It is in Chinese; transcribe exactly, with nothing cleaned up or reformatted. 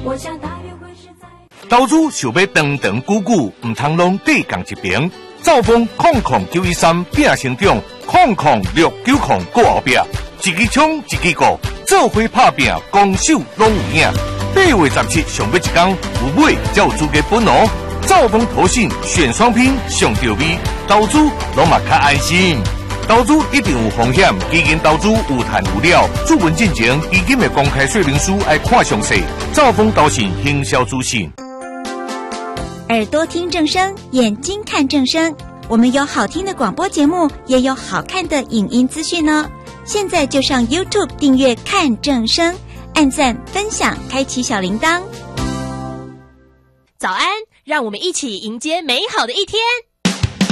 我想大约会是在投资想要长长久久，唔通拢对共一边。兆丰空空九一三变成长，空空六九空过后壁，一支枪一支鼓，做伙拍拼，攻守拢有影。八月十七上尾一天，有买才有资格分哦。兆丰投信选双拼上到位，投资拢嘛较安心。投资一定有风险，基金投资有赚有了。注文进前，基金的公开说明书要看详细。兆丰投信行销资讯。 耳朵听正声，眼睛看正声。我们有好听的广播节目，也有好看的影音资讯哦。现在就上 YouTube 订阅看正声，按赞、分享，开启小铃铛。 早安，让我们一起迎接美好的一天。